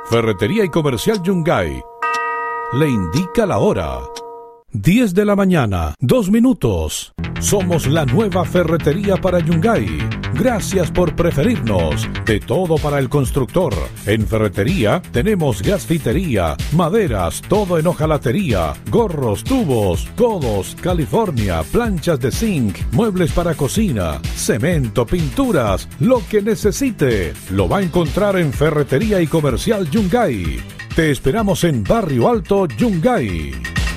Ferretería y Comercial Yungay le indica la hora. 10 de la mañana, 2 minutos. Somos la nueva ferretería para Yungay. Gracias por preferirnos. De todo para el constructor. En ferretería tenemos gasfitería, maderas, todo en hojalatería, gorros, tubos, codos, California, planchas de zinc, muebles para cocina, cemento, pinturas, lo que necesite. Lo va a encontrar en Ferretería y Comercial Yungay. Te esperamos en Barrio Alto, Yungay.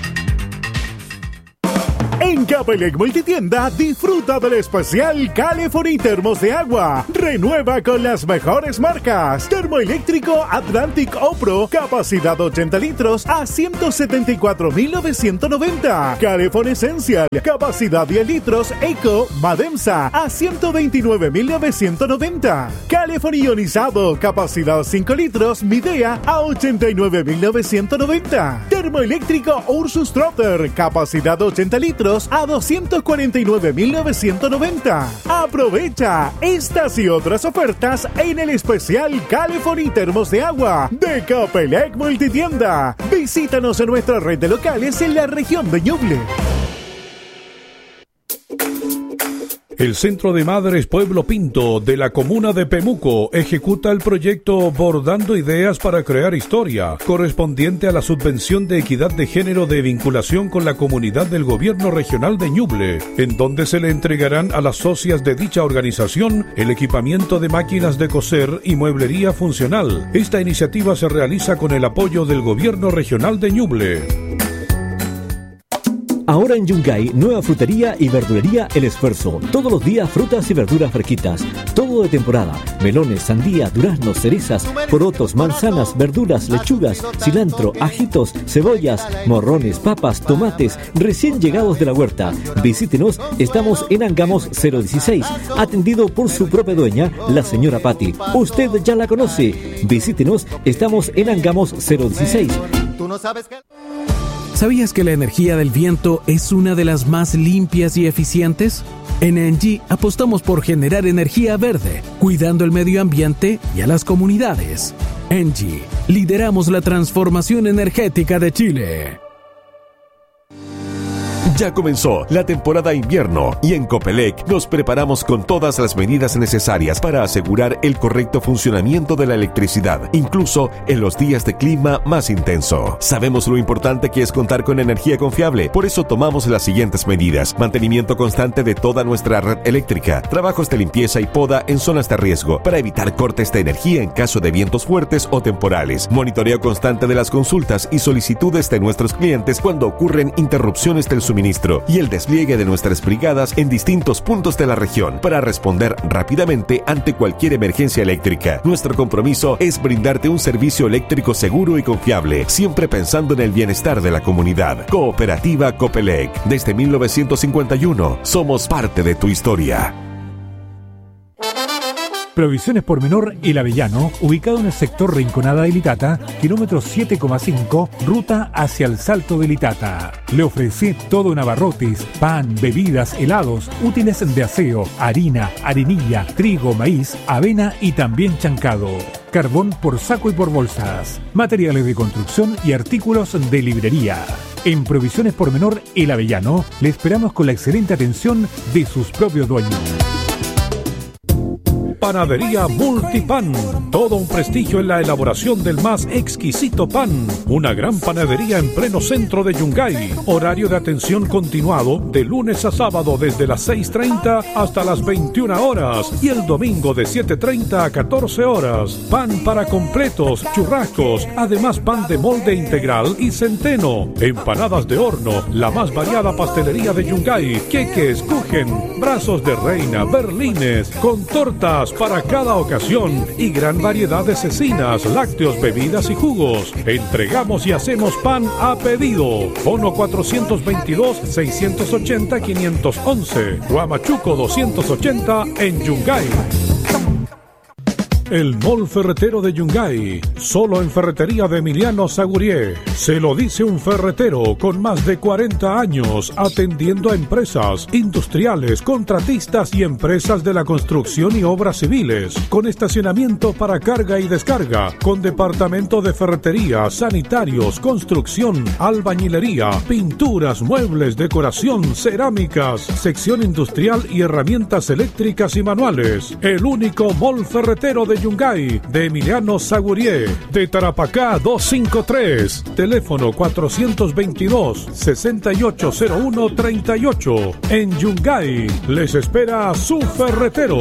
En Capelec Multitienda, disfruta del especial California Termos de Agua. Renueva con las mejores marcas. Termoeléctrico Atlantic Opro, capacidad 80 litros a 174.990. California Essential, capacidad 10 litros Eco Mademsa a 129.990. California Ionizado, capacidad 5 litros Midea a 89.990. Termoeléctrico Ursus Trotter, capacidad 80 litros a 249.990. Aprovecha estas y otras ofertas en el especial California Termos de Agua de Capelec Multitienda. Visítanos en nuestra red de locales en la región de Ñuble. El Centro de Madres Pueblo Pinto de la comuna de Pemuco ejecuta el proyecto Bordando Ideas para Crear Historia, correspondiente a la subvención de equidad de género de vinculación con la comunidad del gobierno regional de Ñuble, en donde se le entregarán a las socias de dicha organización el equipamiento de máquinas de coser y mueblería funcional. Esta iniciativa se realiza con el apoyo del gobierno regional de Ñuble. Ahora en Yungay, nueva frutería y verdulería El Esfuerzo. Todos los días frutas y verduras fresquitas. Todo de temporada. Melones, sandía, duraznos, cerezas, porotos, manzanas, verduras, lechugas, cilantro, ajitos, cebollas, morrones, papas, tomates, recién llegados de la huerta. Visítenos, estamos en Angamos 016, atendido por su propia dueña, la señora Patti. Usted ya la conoce. Visítenos, estamos en Angamos 016. ¿Tú no sabes qué? ¿Sabías que la energía del viento es una de las más limpias y eficientes? En ENGIE apostamos por generar energía verde, cuidando el medio ambiente y a las comunidades. ENGIE, lideramos la transformación energética de Chile. Ya comenzó la temporada invierno y en Copelec nos preparamos con todas las medidas necesarias para asegurar el correcto funcionamiento de la electricidad, incluso en los días de clima más intenso. Sabemos lo importante que es contar con energía confiable, por eso tomamos las siguientes medidas: mantenimiento constante de toda nuestra red eléctrica, trabajos de limpieza y poda en zonas de riesgo para evitar cortes de energía en caso de vientos fuertes o temporales, monitoreo constante de las consultas y solicitudes de nuestros clientes cuando ocurren interrupciones del suministro y el despliegue de nuestras brigadas en distintos puntos de la región para responder rápidamente ante cualquier emergencia eléctrica. Nuestro compromiso es brindarte un servicio eléctrico seguro y confiable, siempre pensando en el bienestar de la comunidad. Cooperativa Copelec. Desde 1951 somos parte de tu historia. Provisiones Pormenor El Avellano, ubicado en el sector Rinconada de Litata, kilómetro 7,5, ruta hacia el Salto de Litata. Le ofrece todo en abarrotes, pan, bebidas, helados, útiles de aseo, harina, arenilla, trigo, maíz, avena y también chancado. Carbón por saco y por bolsas. Materiales de construcción y artículos de librería. En Provisiones Pormenor El Avellano, le esperamos con la excelente atención de sus propios dueños. Panadería Multipan, todo un prestigio en la elaboración del más exquisito pan. Una gran panadería en pleno centro de Yungay. Horario de atención continuado de lunes a sábado desde las 6:30 hasta las 21 horas y el domingo de 7:30 a 14 horas. Pan para completos, churrascos, además pan de molde integral y centeno. Empanadas de horno, la más variada pastelería de Yungay, queques, kuchen, brazos de reina, berlines, con tortas para cada ocasión y gran variedad de cecinas, lácteos, bebidas y jugos. Entregamos y hacemos pan a pedido. Bono 422-680-511. Huamachuco 280 en Yungay. El Mall Ferretero de Yungay, solo en Ferretería de Emiliano Sagurié. Se lo dice un ferretero con más de 40 años atendiendo a empresas, industriales, contratistas y empresas de la construcción y obras civiles, con estacionamiento para carga y descarga, con departamento de ferretería, sanitarios, construcción, albañilería, pinturas, muebles, decoración, cerámicas, sección industrial y herramientas eléctricas y manuales. El único Mall Ferretero de Yungay, de Emiliano Sagurié, de Tarapacá 253, teléfono 422-680138. En Yungay les espera su ferretero.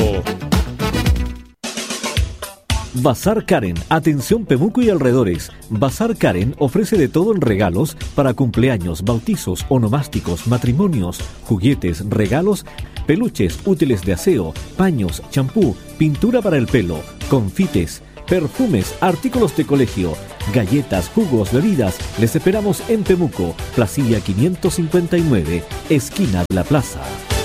Bazar Karen, atención Pemuco y alrededores. Bazar Karen ofrece de todo en regalos para cumpleaños, bautizos, onomásticos, matrimonios, juguetes, regalos, peluches, útiles de aseo, paños, champú, pintura para el pelo, confites, perfumes, artículos de colegio, galletas, jugos, bebidas. Les esperamos en Pemuco, Placilla 559, esquina de la plaza.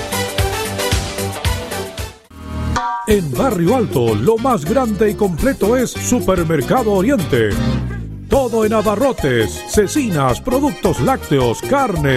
En Barrio Alto, lo más grande y completo es Supermercado Oriente. Todo en abarrotes, cecinas, productos lácteos, carne,